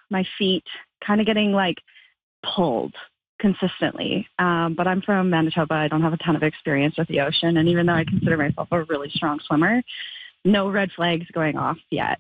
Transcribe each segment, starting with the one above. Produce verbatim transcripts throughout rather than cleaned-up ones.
my feet kind of getting like pulled consistently. Um, but I'm from Manitoba. I don't have a ton of experience with the ocean. And even though I consider myself a really strong swimmer, no red flags going off yet.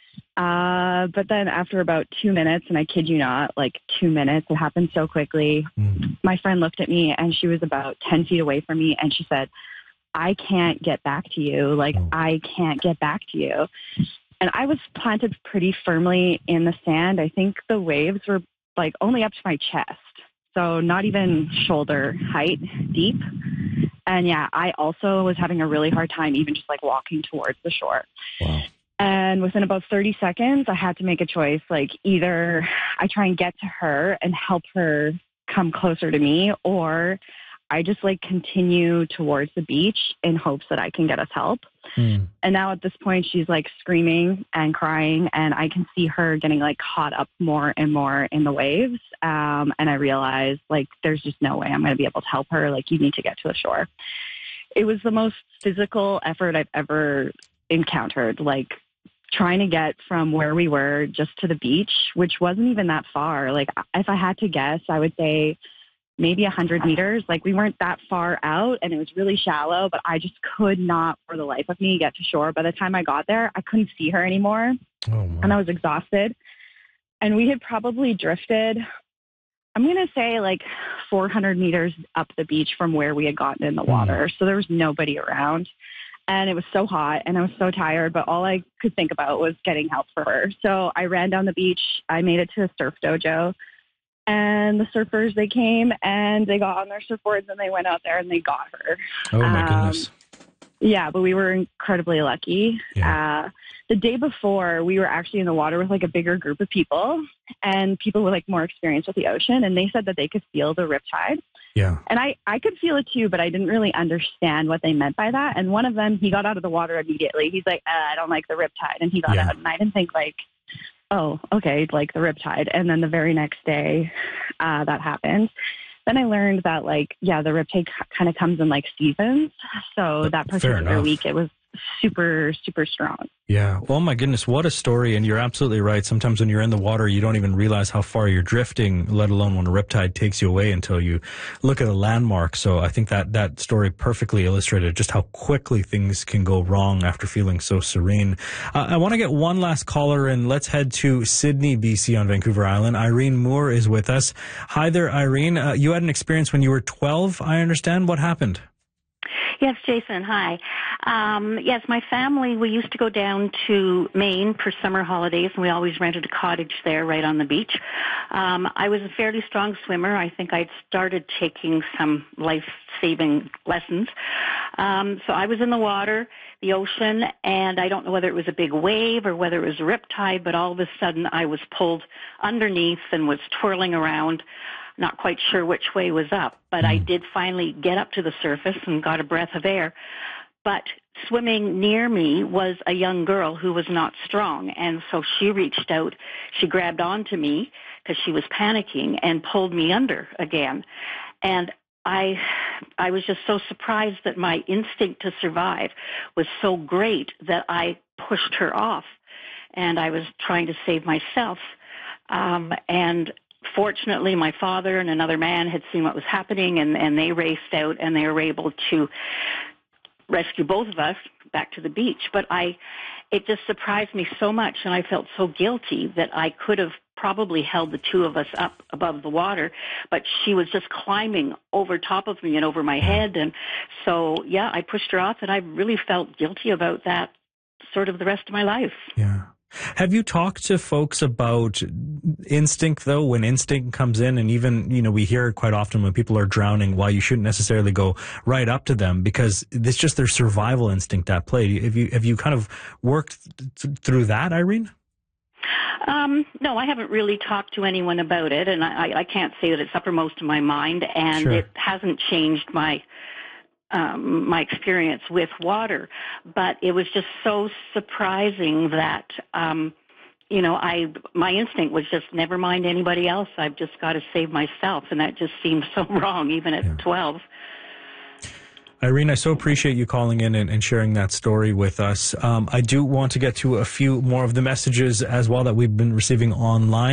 Uh, but then after about two minutes, and I kid you not, like two minutes, it happened so quickly. Mm. My friend looked at me and she was about ten feet away from me. And she said, I can't get back to you. Like, oh. I can't get back to you. And I was planted pretty firmly in the sand. I think the waves were like only up to my chest. So not even shoulder height deep. And yeah, I also was having a really hard time even just like walking towards the shore. Wow. And within about thirty seconds, I had to make a choice. Like either I try and get to her and help her come closer to me, or I just like continue towards the beach in hopes that I can get us help. Mm. And now at this point, she's like screaming and crying, and I can see her getting like caught up more and more in the waves. Um, and I realized like there's just no way I'm going to be able to help her. Like, you need to get to the shore. It was the most physical effort I've ever encountered. Like, trying to get from where we were just to the beach, which wasn't even that far. Like, if I had to guess, I would say maybe one hundred meters. Like, we weren't that far out, and it was really shallow, but I just could not, for the life of me, get to shore. By the time I got there, I couldn't see her anymore, oh, and I was exhausted. And we had probably drifted, I'm going to say, like four hundred meters up the beach from where we had gotten in the water. So there was nobody around. And it was so hot and I was so tired, but all I could think about was getting help for her. So I ran down the beach. I made it to a surf dojo, and the surfers, they came and they got on their surfboards and they went out there and they got her. Oh my um, goodness. Yeah, but we were incredibly lucky. Yeah. Uh, the day before, we were actually in the water with like a bigger group of people, and people with like more experience with the ocean. And they said that they could feel the riptide. Yeah. And I, I could feel it too, but I didn't really understand what they meant by that. And one of them, he got out of the water immediately. He's like, uh, I don't like the riptide. And he got yeah. out. And I didn't think like, oh, okay, like the riptide. And then the very next day uh, that happened. Then I learned that like, yeah, the riptide kind of comes in like seasons. So that particular week, it was super, super strong. Yeah. Oh my goodness, what a story. And you're absolutely right. Sometimes when you're in the water, you don't even realize how far you're drifting, let alone when a riptide takes you away until you look at a landmark. So I think that that story perfectly illustrated just how quickly things can go wrong after feeling so serene. Uh, I want to get one last caller in. Let's head to Sydney, B C on Vancouver Island. Irene Moore is with us. Hi there, Irene. Uh, you had an experience when you were twelve, I understand. What happened? Yes, Jason. Hi. Um, yes, my family, we used to go down to Maine for summer holidays, and we always rented a cottage there right on the beach. Um, I was a fairly strong swimmer. I think I'd started taking some life-saving lessons. Um, so I was in the water, the ocean, and I don't know whether it was a big wave or whether it was a riptide, but all of a sudden I was pulled underneath and was twirling around. Not quite sure which way was up, but I did finally get up to the surface and got a breath of air. But swimming near me was a young girl who was not strong, and so she reached out, she grabbed onto me because she was panicking and pulled me under again. And I I was just so surprised that my instinct to survive was so great that I pushed her off, and I was trying to save myself. Um, and Fortunately, my father and another man had seen what was happening, and, and they raced out, and they were able to rescue both of us back to the beach. But I, it just surprised me so much, and I felt so guilty that I could have probably held the two of us up above the water, but she was just climbing over top of me and over my head. And so, yeah, I pushed her off, and I really felt guilty about that sort of the rest of my life. Yeah. Have you talked to folks about instinct, though, when instinct comes in? And even, you know, we hear it quite often when people are drowning, why you shouldn't necessarily go right up to them, because it's just their survival instinct at play. Have you, have you kind of worked th- through that, Irene? Um, no, I haven't really talked to anyone about it, and I, I can't say that it's uppermost in my mind, and sure. It hasn't changed my Um, my experience with water, but it was just so surprising that, um, you know, I, my instinct was just never mind anybody else. I've just got to save myself. And that just seems so wrong, even at yeah. twelve. Irene, I so appreciate you calling in and, and sharing that story with us. Um, I do want to get to a few more of the messages as well that we've been receiving online.